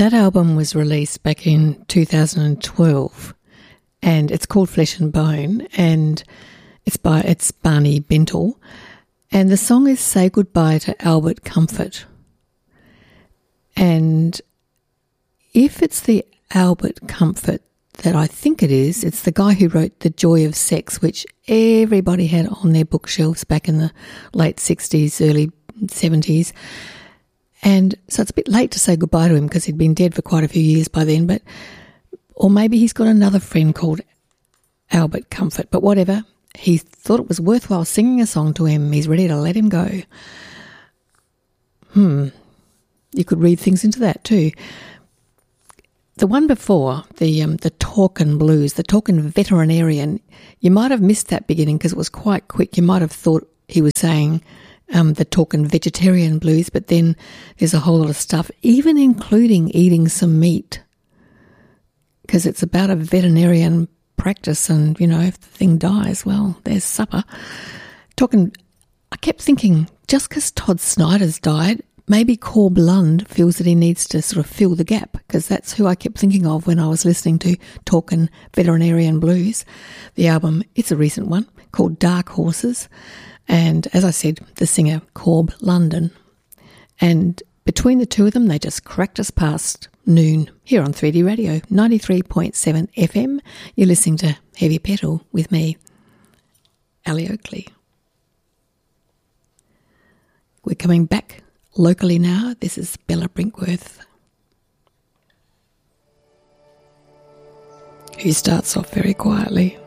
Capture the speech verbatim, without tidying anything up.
That album was released back in two thousand twelve, and it's called Flesh and Bone, and it's by it's Barney Bintle, and the song is Say Goodbye to Albert Comfort. And if it's the Albert Comfort that I think it is, it's the guy who wrote The Joy of Sex, which everybody had on their bookshelves back in the late sixties, early seventies. And so it's a bit late to say goodbye to him because he'd been dead for quite a few years by then. But or maybe he's got another friend called Albert Comfort. But whatever, he thought it was worthwhile singing a song to him. He's ready to let him go. Hmm. You could read things into that too. The one before, the um, the Talkin' Blues, the Talkin' Veterinarian, you might have missed that beginning because it was quite quick. You might have thought he was saying um, the Talkin' Vegetarian Blues, but then there's a whole lot of stuff, even including eating some meat, because it's about a veterinarian practice, and, you know, if the thing dies, well, there's supper. Talking, I kept thinking, just because Todd Snyder's died, maybe Corb Lund feels that he needs to sort of fill the gap, because that's who I kept thinking of when I was listening to Talkin' Veterinarian Blues. The album, it's a recent one, called Dark Horses, and as I said, the singer Corb London. And between the two of them, they just cracked us past noon here on three D Radio, ninety-three point seven F M. You're listening to Heavy Petal with me, Ali Oakley. We're coming back locally now. This is Bella Brinkworth, who starts off very quietly.